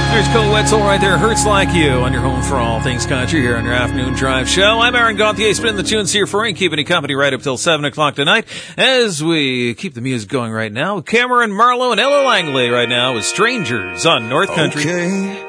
There's Cole Wetzel right there. Hurts Like You on your home for all things country here on your afternoon drive show. I'm Aaron Gauthier, spinning the tunes here for you, keeping you company right up till 7 o'clock tonight as we keep the music going right now. Cameron Marlowe and Ella Langley right now with Strangers on North Country. Okay.